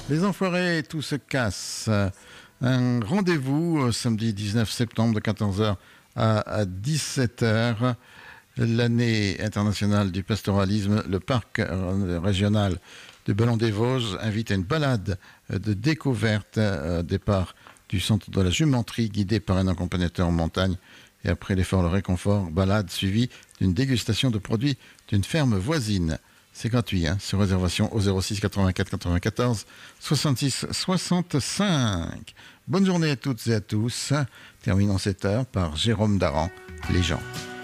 Les enfoirés, tout se casse. Un rendez-vous samedi 19 septembre de 14h à 17h. L'année internationale du pastoralisme, le parc régional de Ballon-des-Vosges invite à une balade de découverte départ du centre de la jumenterie guidé par un accompagnateur en montagne. Et après l'effort, le réconfort, balade suivie d'une dégustation de produits d'une ferme voisine. C'est gratuit, sur réservation au 06 84 94 66 65. Bonne journée à toutes et à tous. Terminons cette heure par Jérôme Daran, Les gens.